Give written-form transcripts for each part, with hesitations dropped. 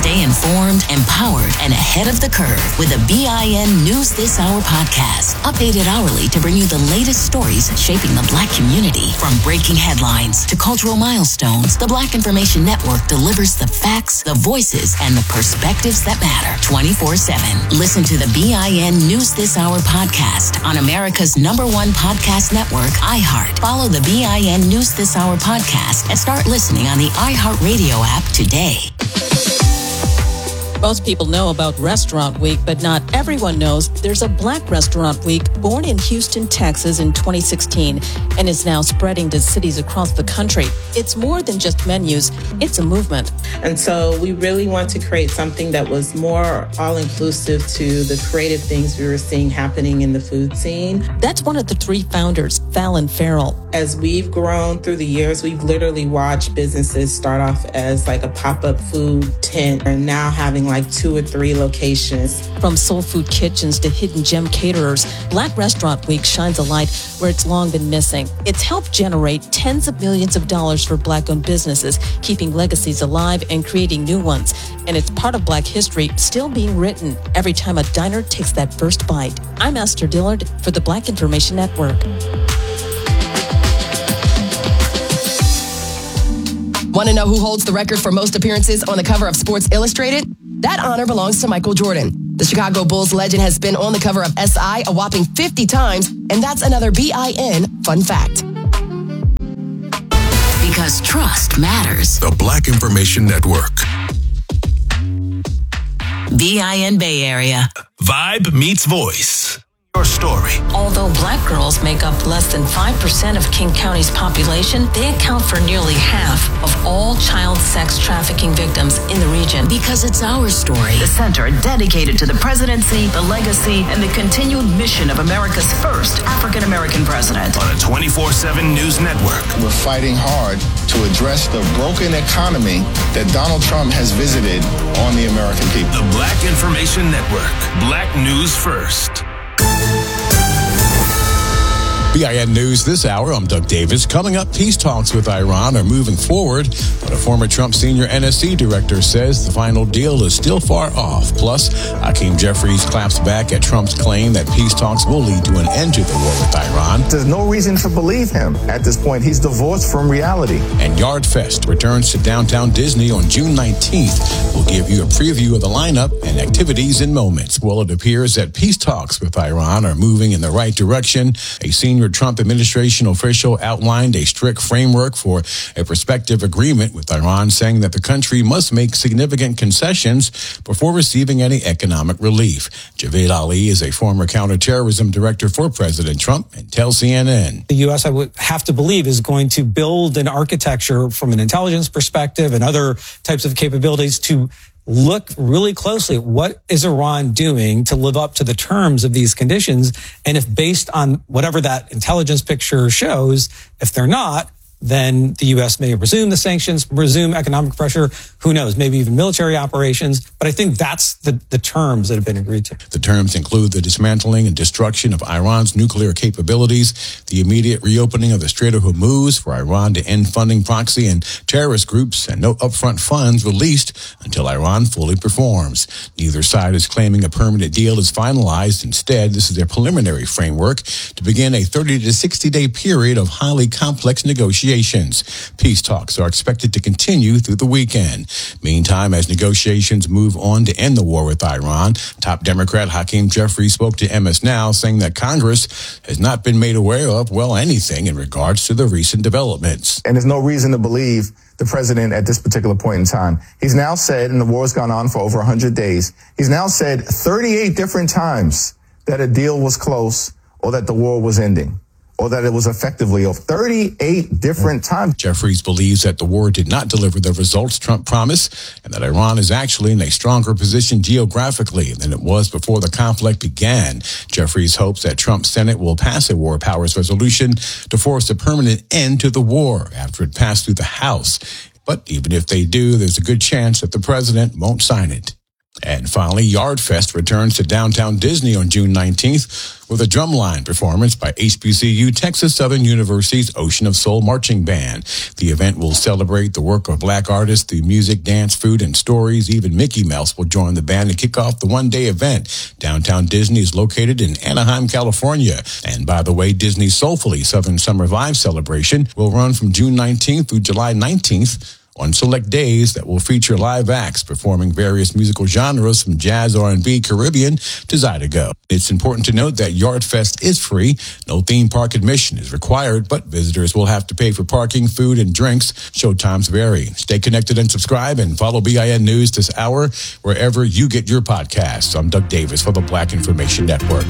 Stay informed, empowered, and ahead of the curve with the BIN News This Hour podcast. Updated hourly to bring you the latest stories shaping the Black community. From breaking headlines to cultural milestones, the Black Information Network delivers the facts, the voices, and the perspectives that matter 24/7. Listen to the BIN News This Hour podcast on America's #1 podcast network, iHeart. Follow the BIN News This Hour podcast and start listening on the iHeartRadio app today. Most people know about Restaurant Week, but not everyone knows there's a Black Restaurant Week born in Houston, Texas in 2016 and is now spreading to cities across the country. It's more than just menus, it's a movement. And so we really want to create something that was more all-inclusive to the creative things we were seeing happening in the food scene. That's one of the three founders, Fallon Farrell. As we've grown through the years, we've literally watched businesses start off as like a pop-up food tent and now having like 2 or 3 locations. From soul food kitchens to hidden gem caterers, Black Restaurant Week shines a light where it's long been missing. It's helped generate tens of millions of dollars for Black-owned businesses, keeping legacies alive and creating new ones. And it's part of Black history still being written every time a diner takes that first bite. I'm Esther Dillard for the Black Information Network. Want to know who holds the record for most appearances on the cover of Sports Illustrated? That honor belongs to Michael Jordan. The Chicago Bulls legend has been on the cover of SI a whopping 50 times, and that's another BIN fun fact. Because trust matters. The Black Information Network. BIN Bay Area. Vibe meets voice. Your story. Although Black girls make up less than 5% of King County's population, they account for nearly half of all child sex trafficking victims in the region. Because it's our story. The center dedicated to the presidency, the legacy, and the continued mission of America's first African-American president. On a 24/7 news network. We're fighting hard to address the broken economy that Donald Trump has visited on the American people. The Black Information Network. Black News First. BIN News this hour. I'm Doug Davis. Coming up, peace talks with Iran are moving forward, but a former Trump senior NSC director says the final deal is still far off. Plus, Hakeem Jeffries claps back at Trump's claim that peace talks will lead to an end to the war with Iran. There's no reason to believe him at this point. He's divorced from reality. And Yard Fest returns to downtown Disney on June 19th. We'll give you a preview of the lineup and activities and moments. Well, it appears that peace talks with Iran are moving in the right direction. A senior Trump administration official outlined a strict framework for a prospective agreement with Iran, saying that the country must make significant concessions before receiving any economic relief. Javed Ali is a former counterterrorism director for President Trump and tells CNN. The U.S., I would have to believe, is going to build an architecture from an intelligence perspective and other types of capabilities to look really closely at what is Iran doing to live up to the terms of these conditions. And if based on whatever that intelligence picture shows, if they're not, then the U.S. may resume the sanctions, resume economic pressure, who knows, maybe even military operations. But I think that's the terms that have been agreed to. The terms include the dismantling and destruction of Iran's nuclear capabilities, the immediate reopening of the Strait of Hormuz for Iran to end funding proxy and terrorist groups, and no upfront funds released until Iran fully performs. Neither side is claiming a permanent deal is finalized. Instead, this is a preliminary framework to begin a 30 to 60-day period of highly complex negotiations. Peace talks are expected to continue through the weekend. Meantime, as negotiations move on to end the war with Iran, top Democrat Hakeem Jeffries spoke to MS Now, saying that Congress has not been made aware of, anything in regards to the recent developments. And there's no reason to believe the president at this particular point in time. He's now said, and the war's gone on for over 100 days, he's now said 38 different times that a deal was close or that the war was ending, or that it was effectively over 38 different times. Jeffries believes that the war did not deliver the results Trump promised, and that Iran is actually in a stronger position geographically than it was before the conflict began. Jeffries hopes that Trump's Senate will pass a war powers resolution to force a permanent end to the war after it passed through the House. But even if they do, there's a good chance that the president won't sign it. And finally, Yard Fest returns to downtown Disney on June 19th with a drumline performance by HBCU Texas Southern University's Ocean of Soul Marching Band. The event will celebrate the work of Black artists through music, dance, food, and stories. Even Mickey Mouse will join the band to kick off the one-day event. Downtown Disney is located in Anaheim, California. And by the way, Disney's Soulfully Southern Summer Vibe celebration will run from June 19th through July 19th. On select days that will feature live acts performing various musical genres from jazz, R&B, Caribbean to Zydeco. It's important to note that Yard Fest is free. No theme park admission is required, but visitors will have to pay for parking, food, and drinks. Showtimes vary. Stay connected and subscribe and follow BIN News this hour wherever you get your podcasts. I'm Doug Davis for the Black Information Network.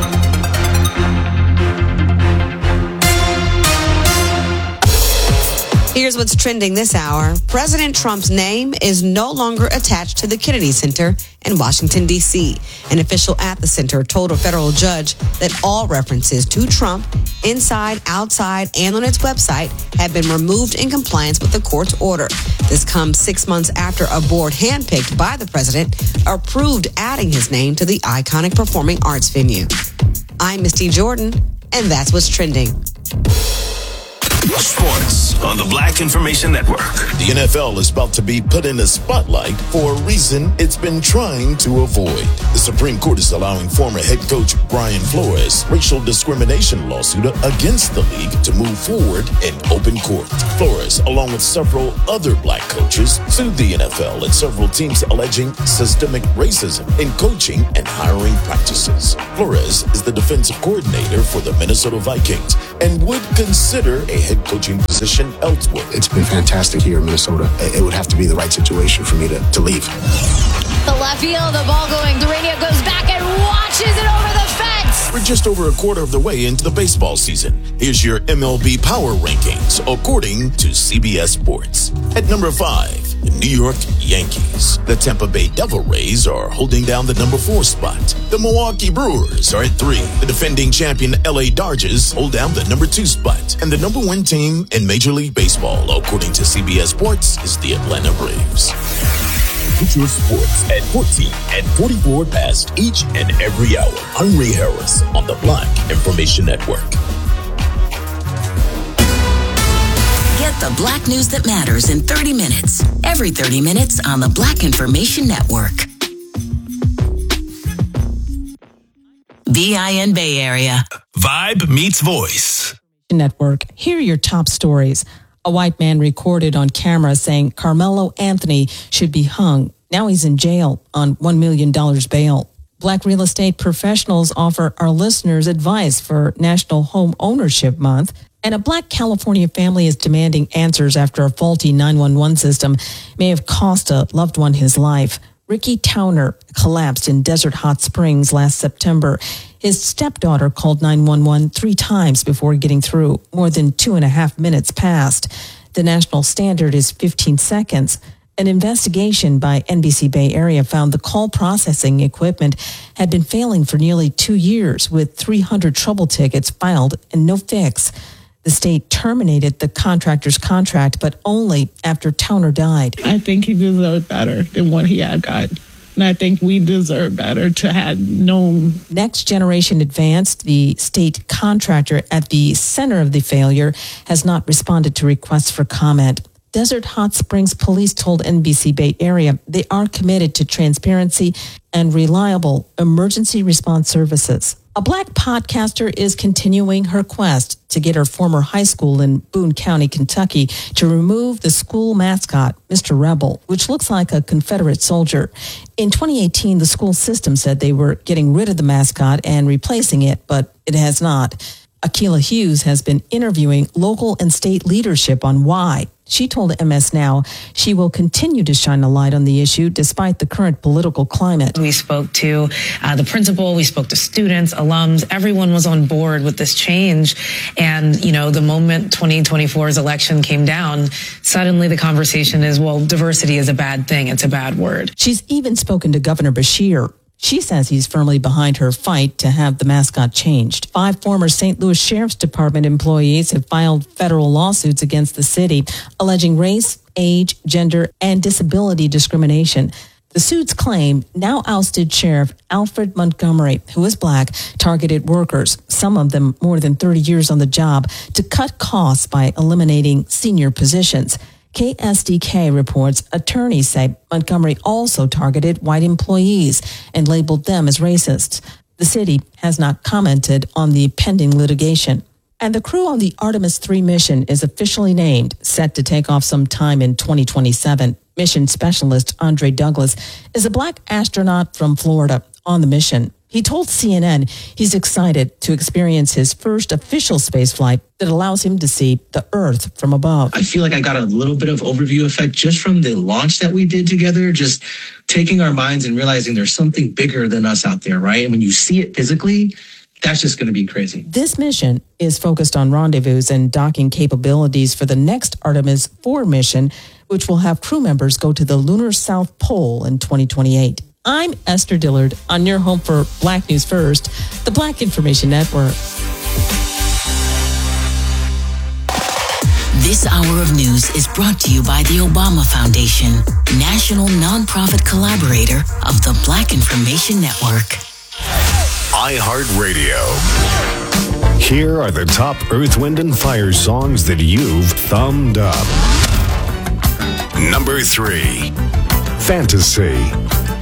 Here's what's trending this hour. President Trump's name is no longer attached to the Kennedy Center in Washington, D.C. An official at the center told a federal judge that all references to Trump inside, outside, and on its website have been removed in compliance with the court's order. This comes 6 months after a board handpicked by the president approved adding his name to the iconic performing arts venue. I'm Misty Jordan, and that's what's trending. Sports on the Black Information Network. The NFL is about to be put in the spotlight for a reason it's been trying to avoid. The Supreme Court is allowing former head coach Brian Flores' racial discrimination lawsuit against the league to move forward in open court. Flores, along with several other black coaches, sued the NFL and several teams alleging systemic racism in coaching and hiring practices. Flores is the defensive coordinator for the Minnesota Vikings and would consider a head coaching position elsewhere. It's been fantastic here in Minnesota. It would have to be the right situation for me to leave. The left field, the ball going. Durania goes back and watches it over the fence. We're just over a quarter of the way into the baseball season. Here's your MLB power rankings according to CBS Sports. At number 5, the New York Yankees. The Tampa Bay Devil Rays are holding down the number 4 spot. The Milwaukee Brewers are at 3. The defending champion LA Dodgers hold down the number 2 spot. And the number 1 team in Major League Baseball, according to CBS Sports, is the Atlanta Braves. Get your sports at 14 and 44 past each and every hour. I'm Ray Harris on the Black Information Network. Get the Black news that matters in 30 minutes. Every 30 minutes on the Black Information Network. BIN Bay Area. Vibe meets voice. Network. Here are your top stories. A white man recorded on camera saying Carmelo Anthony should be hung. Now he's in jail on $1 million bail. Black real estate professionals offer our listeners advice for National Home Ownership Month. And a Black California family is demanding answers after a faulty 911 system may have cost a loved one his life. Ricky Towner collapsed in Desert Hot Springs last September. His stepdaughter called 911 3 times before getting through. More than 2.5 minutes passed. The national standard is 15 seconds. An investigation by NBC Bay Area found the call processing equipment had been failing for nearly 2 years, with 300 trouble tickets filed and no fix. The state terminated the contractor's contract, but only after Towner died. I think he deserved better than what he had gotten. And I think we deserve better to have known. Next Generation Advanced, the state contractor at the center of the failure, has not responded to requests for comment. Desert Hot Springs Police told NBC Bay Area they are committed to transparency and reliable emergency response services. A Black podcaster is continuing her quest to get her former high school in Boone County, Kentucky, to remove the school mascot, Mr. Rebel, which looks like a Confederate soldier. In 2018, the school system said they were getting rid of the mascot and replacing it, but it has not. Akilah Hughes has been interviewing local and state leadership on why. She told MS Now she will continue to shine a light on the issue despite the current political climate. We spoke to the principal, we spoke to students, alums, everyone was on board with this change. And, you know, the moment 2024's election came down, suddenly the conversation is, well, diversity is a bad thing. It's a bad word. She's even spoken to Governor Beshear. She says he's firmly behind her fight to have the mascot changed. 5 former St. Louis Sheriff's Department employees have filed federal lawsuits against the city, alleging race, age, gender, and disability discrimination. The suits claim now ousted Sheriff Alfred Montgomery, who is black, targeted workers, some of them more than 30 years on the job, to cut costs by eliminating senior positions. KSDK reports attorneys say Montgomery also targeted white employees and labeled them as racists. The city has not commented on the pending litigation. And the crew on the Artemis 3 mission is officially named, set to take off sometime in 2027. Mission specialist Andre Douglas is a black astronaut from Florida on the mission. He told CNN he's excited to experience his first official spaceflight that allows him to see the Earth from above. I feel like I got a little bit of overview effect just from the launch that we did together, just taking our minds and realizing there's something bigger than us out there, right? And when you see it physically, that's just going to be crazy. This mission is focused on rendezvous and docking capabilities for the next Artemis 4 mission, which will have crew members go to the lunar South Pole in 2028. I'm Esther Dillard on your home for Black News First, the Black Information Network. This hour of news is brought to you by the Obama Foundation, national nonprofit collaborator of the Black Information Network. iHeartRadio. Here are the top Earth, Wind, and Fire songs that you've thumbed up. Number 3, Fantasy.